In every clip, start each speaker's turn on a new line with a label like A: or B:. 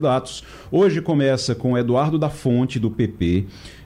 A: candidatos. Hoje começa com Eduardo da Fonte, do PP,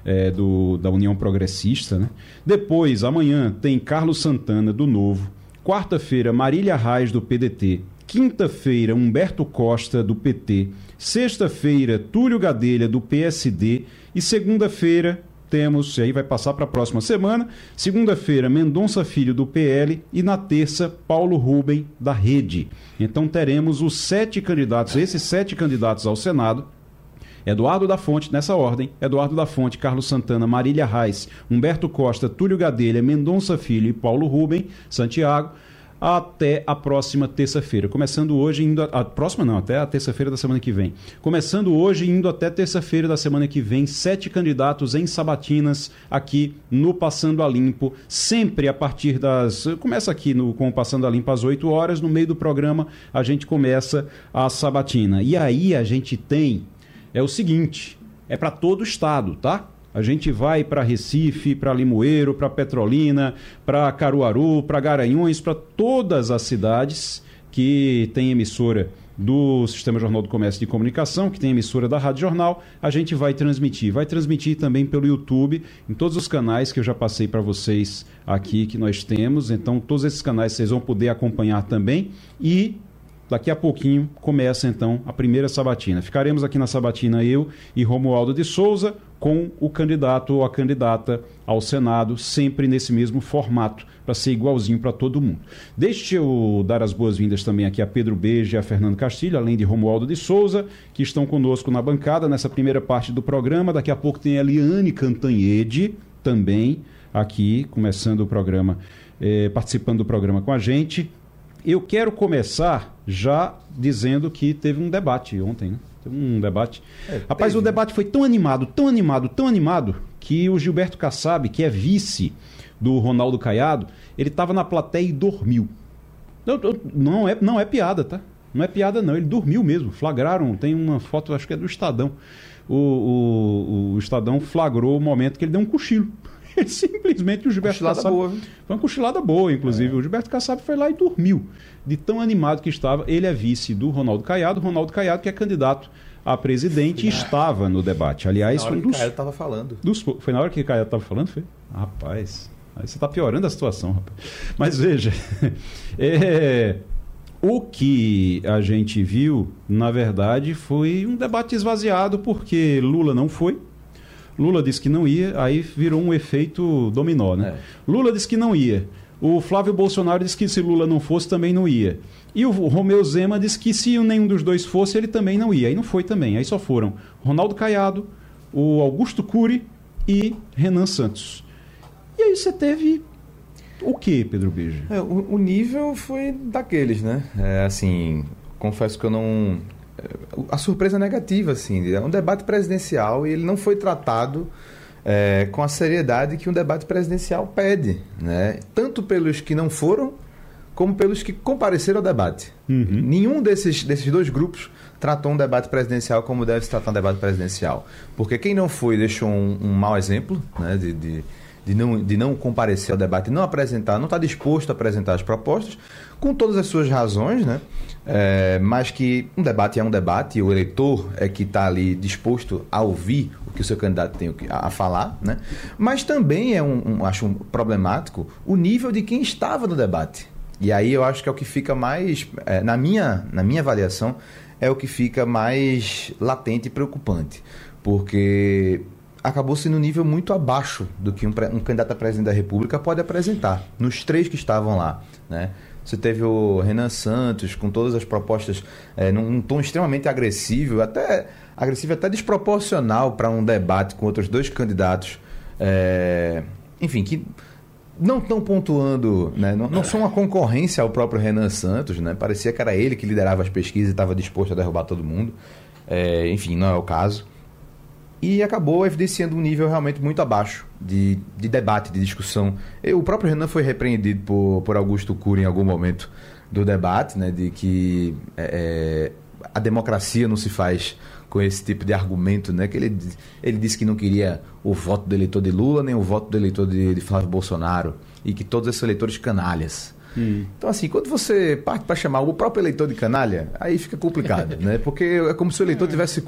A: da União Progressista, né? Depois, amanhã, tem Carlos Santana, do Novo. Quarta-feira, Marília Reis, do PDT. Quinta-feira, Humberto Costa, do PT. Sexta-feira, Túlio Gadelha, do PSD. E segunda-feira, temos, e aí vai passar para a próxima semana, segunda-feira, Mendonça Filho, do PL. E na terça, Paulo Rubem, da Rede. Então teremos os 7 candidatos, esses 7 candidatos ao Senado. Eduardo da Fonte, nessa ordem, Eduardo da Fonte, Carlos Santana, Marília Reis, Humberto Costa, Túlio Gadelha, Mendonça Filho e Paulo Rubem, Santiago, até a próxima terça-feira. Começando hoje, até a terça-feira da semana que vem. Começando hoje, indo até terça-feira da semana que vem, 7 candidatos em sabatinas aqui no Passando a Limpo, sempre a partir das... Começa aqui com o Passando a Limpo às 8 horas, no meio do programa a gente começa a sabatina. E aí a gente tem... É o seguinte, é para todo o estado, tá? A gente vai para Recife, para Limoeiro, para Petrolina, para Caruaru, para Garanhuns, para todas as cidades que tem emissora do Sistema Jornal do Comércio de Comunicação, que tem emissora da Rádio Jornal, a gente vai transmitir. Vai transmitir também pelo YouTube, em todos os canais que eu já passei para vocês aqui, que nós temos. Então, todos esses canais vocês vão poder acompanhar também. E daqui a pouquinho começa então a primeira sabatina. Ficaremos aqui na sabatina eu e Romualdo de Souza com o candidato ou a candidata ao Senado, sempre nesse mesmo formato, para ser igualzinho para todo mundo. Deixe eu dar as boas-vindas também aqui a Pedro Beja e a Fernando Castilho, além de Romualdo de Souza, que estão conosco na bancada nessa primeira parte do programa. Daqui a pouco tem a Eliane Cantanhede também aqui, começando o programa, participando do programa com a gente. Eu quero começar já dizendo que teve um debate ontem, né? Teve um debate. Rapaz, o debate foi tão animado, que o Gilberto Kassab, que é vice do Ronaldo Caiado, ele estava na plateia e dormiu. Não é piada, tá? Não é piada não, ele dormiu mesmo. Flagraram, tem uma foto, acho que é do Estadão. O Estadão flagrou o momento que ele deu um cochilo. Simplesmente o Gilberto Kassab... Boa, viu? Foi uma cochilada boa, inclusive. O Gilberto Kassab foi lá e dormiu. De tão animado que estava. Ele é vice do Ronaldo Caiado. Ronaldo Caiado, que é candidato a presidente, estava no debate. Aliás, foi um dos... Caiado estava falando. Foi na hora que o Caiado estava falando? Foi? Rapaz, aí você está piorando a situação, rapaz. Mas veja, o que a gente viu, na verdade, foi um debate esvaziado, porque Lula não foi. Lula disse que não ia, aí virou um efeito dominó, né? Lula disse que não ia. O Flávio Bolsonaro disse que se Lula não fosse, também não ia. E o Romeu Zema disse que se nenhum dos dois fosse, ele também não ia. Aí não foi também. Aí só foram Ronaldo Caiado, o Augusto Cury e Renan Santos. E aí você teve o quê, Pedro Beja?
B: O nível foi daqueles, né? Assim, confesso que eu não... A surpresa negativa, assim, é um debate presidencial e ele não foi tratado com a seriedade que um debate presidencial pede, né? Tanto pelos que não foram, como pelos que compareceram ao debate. Uhum. Nenhum desses dois grupos tratou um debate presidencial como deve se tratar um debate presidencial. Porque quem não foi deixou um mau exemplo, né, de não comparecer ao debate, não está disposto a apresentar as propostas, com todas as suas razões, né? Mas que um debate é um debate, e o eleitor é que está ali disposto a ouvir o que o seu candidato tem a falar, né? Mas também acho problemático o nível de quem estava no debate. E aí eu acho que é o que fica mais, na minha avaliação, é o que fica mais latente e preocupante, porque acabou sendo um nível muito abaixo do que um candidato a presidente da República pode apresentar, nos 3 que estavam lá, né? Você teve o Renan Santos com todas as propostas num tom extremamente agressivo, até desproporcional para um debate com outros 2 candidatos, enfim, que não estão pontuando, né? Não são uma concorrência ao próprio Renan Santos, né? Parecia que era ele que liderava as pesquisas e estava disposto a derrubar todo mundo. Enfim, não é o caso. E acabou evidenciando um nível realmente muito abaixo de debate, de discussão. O próprio Renan foi repreendido por Augusto Cury em algum momento do debate, né, de que a democracia não se faz com esse tipo de argumento, né, que ele disse que não queria o voto do eleitor de Lula, nem o voto do eleitor de Flávio Bolsonaro, e que todos esses eleitores canalhas. Então, assim, quando você parte para chamar o próprio eleitor de canalha, aí fica complicado, né? Porque é como se o eleitor tivesse